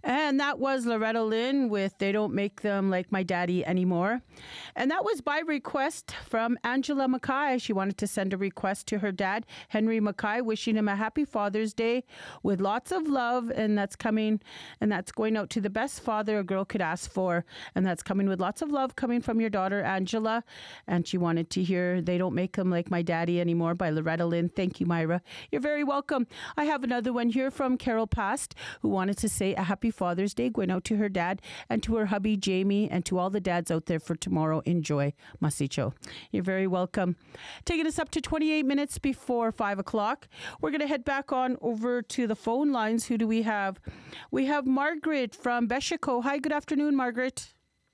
And that was Loretta Lynn with They Don't Make Them Like My Daddy Anymore. And that was by request from Angela Mackay. She wanted to send a request to her dad, Henry Mackay, wishing him a happy Father's Day with lots of love. And that's coming, and that's going out to the best father a girl could ask for. And that's coming with lots of love coming from your daughter, Angela. And she wanted to hear They Don't Make Them Like My Daddy Anymore by Loretta Lynn. Thank you, Myra. You're very welcome. I have another one here from Carol Past, who wanted to say a happy Father's Day going out to her dad and to her hubby Jamie and to all the dads out there for tomorrow. Enjoy, Masicho. You're very welcome. Taking us up to 28 minutes before 5 o'clock. We're going to head back on over to the phone lines. Who do we have? We have Margaret from Beshico. Hi, good afternoon, Margaret.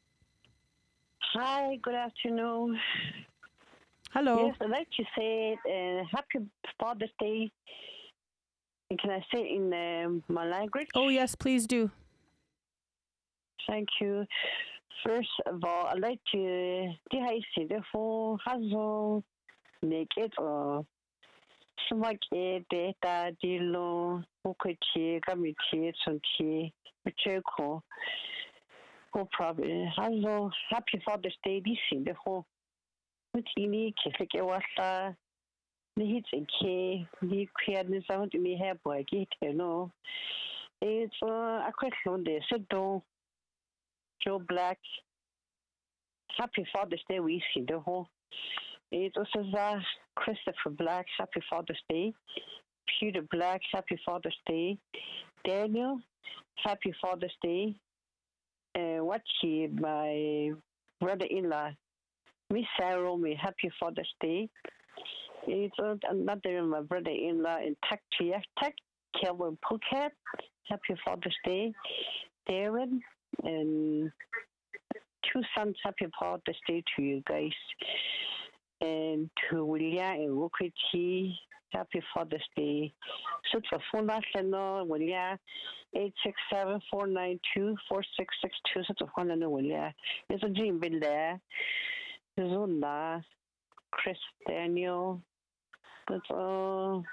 Hi, good afternoon. Hello. Yes, I'd like to say happy Father's Day. And can I say it in my language? Oh, yes, please do. Thank you. First of all, I'd like to say the whole hazel, make it or some data, dilo, ukati, gamiti, sunti, macheko. No problem. Hazel, happy Father's Day. This in the whole. Mutini, Kifike Wasta. Ni hit ni queer ni sound ni hair boy get no. It's a question there. So don't Joe Black. Happy Father's Day we see the whole. It also Christopher Black, happy Father's Day. Peter Black, happy Father's Day. Daniel, happy Father's Day. Watchy my brother-in-law, Miss Sarah, me happy Father's Day. It's another my brother-in-law in Tech, Kelvin Phuket. Happy Father's Day. Darren and two sons, happy Father's Day to you guys. And to William and Wukiti, happy Father's Day. So to phone us and William 867-492-4662. So to phone and William. There's a dream been there. Zuna, Chris Daniel. That's all.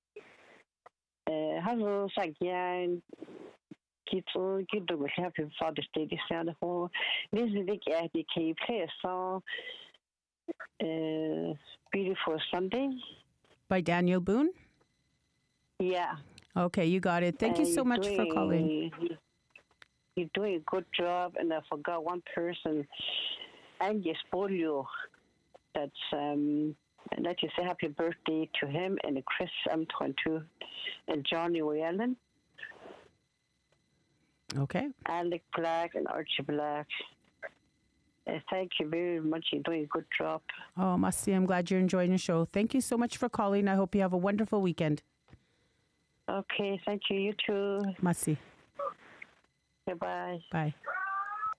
Hello, Sagyan. Get the happy Father's Day. This sound the whole. This is the big play a song. Beautiful Sunday by Daniel Boone. Yeah. Okay, you got it. Thank you so much for calling. You're doing a good job, and I forgot one person, Angus Bolio. That's I'd like to say happy birthday to him and Chris M22 and Johnny Whalen. Okay. Alec Black and Archie Black. Thank you very much. You're doing a good job. Oh, Masi, I'm glad you're enjoying the show. Thank you so much for calling. I hope you have a wonderful weekend. Okay, thank you. You too. Masi. Goodbye. Bye.